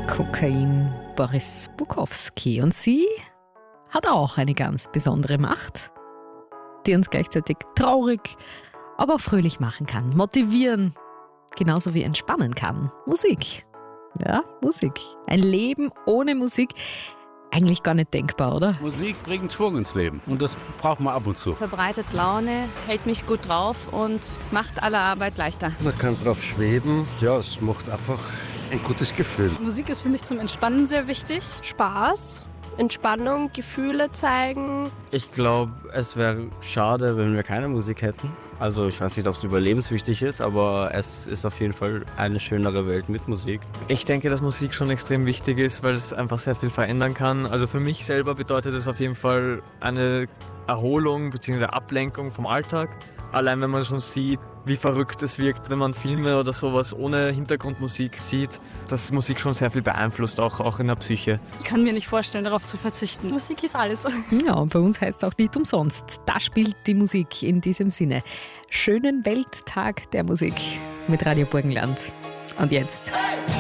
Kokain Boris Bukowski. Und sie hat auch eine ganz besondere Macht, die uns gleichzeitig traurig, aber auch fröhlich machen kann, motivieren, genauso wie entspannen kann. Musik. Ja, Musik. Ein Leben ohne Musik, eigentlich gar nicht denkbar, oder? Musik bringt Schwung ins Leben und das braucht man ab und zu. Verbreitet Laune, hält mich gut drauf und macht alle Arbeit leichter. Man kann drauf schweben. Ja, es macht einfach ein gutes Gefühl. Musik ist für mich zum Entspannen sehr wichtig. Spaß, Entspannung, Gefühle zeigen. Ich glaube, es wäre schade, wenn wir keine Musik hätten. Also ich weiß nicht, ob es überlebenswichtig ist, aber es ist auf jeden Fall eine schönere Welt mit Musik. Ich denke, dass Musik schon extrem wichtig ist, weil es einfach sehr viel verändern kann. Also für mich selber bedeutet es auf jeden Fall eine Erholung bzw. Ablenkung vom Alltag. Allein wenn man schon sieht, wie verrückt es wirkt, wenn man Filme oder sowas ohne Hintergrundmusik sieht, dass Musik schon sehr viel beeinflusst, auch in der Psyche. Ich kann mir nicht vorstellen, darauf zu verzichten. Musik ist alles. Ja, und bei uns heißt es auch nicht umsonst. Da spielt die Musik in diesem Sinne. Schönen Welttag der Musik mit Radio Burgenland. Und jetzt